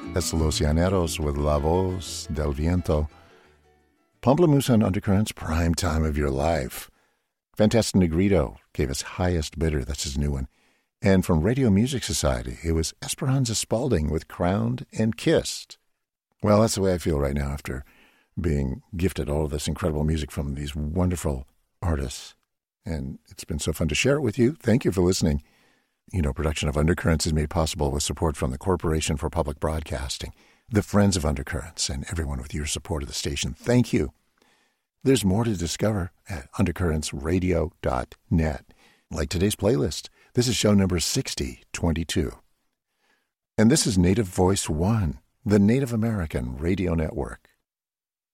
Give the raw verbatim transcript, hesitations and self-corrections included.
That's Los Llaneros with La Voz del Viento. Pamplemousse on Undercurrents, prime time of your life. Fantastic Negrito gave us Highest Bidder, that's his new one. And from Radio Music Society, it was Esperanza Spalding with Crowned and Kissed. Well, that's the way I feel right now after being gifted all of this incredible music from these wonderful artists. And it's been so fun to share it with you. Thank you for listening. You know, production of Undercurrents is made possible with support from the Corporation for Public Broadcasting, the Friends of Undercurrents, and everyone with your support of the station. Thank you. There's more to discover at undercurrents radio dot net. Like today's playlist, this is show number sixty twenty-two. And this is Native Voice One, the Native American Radio Network.